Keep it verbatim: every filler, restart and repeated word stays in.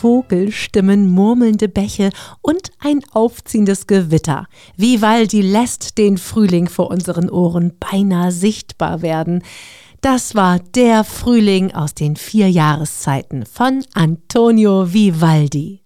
Vogelstimmen, murmelnde Bäche und ein aufziehendes Gewitter. Vivaldi lässt den Frühling vor unseren Ohren beinahe sichtbar werden. Das war der Frühling aus den vier Jahreszeiten von Antonio Vivaldi.